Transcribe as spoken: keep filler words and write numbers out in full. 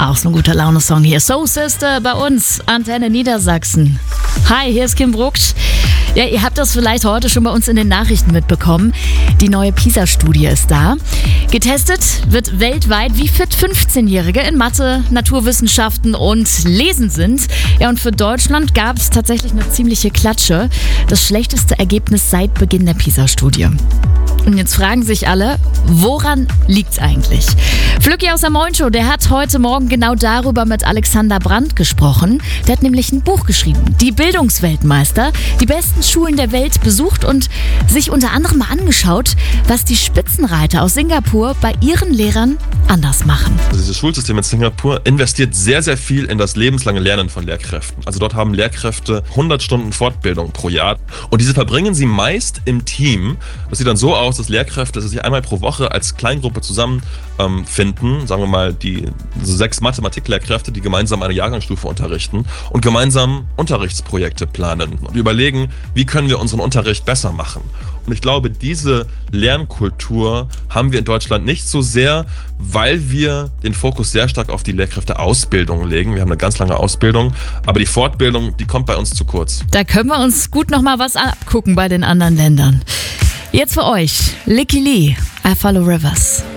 Auch so ein guter Laune-Song hier. Soul Sister bei uns, Antenne Niedersachsen. Hi, hier ist Kim Brucksch. Ja, ihr habt das vielleicht heute schon bei uns in den Nachrichten mitbekommen. Die neue PISA-Studie ist da. Getestet wird weltweit, wie fit fünfzehnjährige in Mathe, Naturwissenschaften und Lesen sind. Ja, und für Deutschland gab es tatsächlich eine ziemliche Klatsche. Das schlechteste Ergebnis seit Beginn der PISA-Studie. Und jetzt fragen sich alle, woran liegt's eigentlich? Flücki aus der Moin Show, der hat heute Morgen genau darüber mit Alexander Brandt gesprochen. Der hat nämlich ein Buch geschrieben, Die Bildungsweltmeister, die besten Schulen der Welt besucht und sich unter anderem mal angeschaut, was die Spitzenreiter aus Singapur bei ihren Lehrern anders machen. Also dieses Schulsystem in Singapur investiert sehr, sehr viel in das lebenslange Lernen von Lehrkräften. Also dort haben Lehrkräfte hundert Stunden Fortbildung pro Jahr und diese verbringen sie meist im Team. Das sieht dann so aus, dass Lehrkräfte sich einmal pro Woche als Kleingruppe zusammenfinden, ähm, sagen wir mal die so sechs Mathematiklehrkräfte, die gemeinsam eine Jahrgangsstufe unterrichten und gemeinsam Unterrichtsprojekte planen und überlegen, wie können wir unseren Unterricht besser machen. Und ich glaube, diese Lernkultur haben wir in Deutschland nicht so sehr, weil wir den Fokus sehr stark auf die Lehrkräfteausbildung legen. Wir haben eine ganz lange Ausbildung, aber die Fortbildung, die kommt bei uns zu kurz. Da können wir uns gut noch mal was abgucken bei den anderen Ländern. Jetzt für euch, Licky Lee, I Follow Rivers.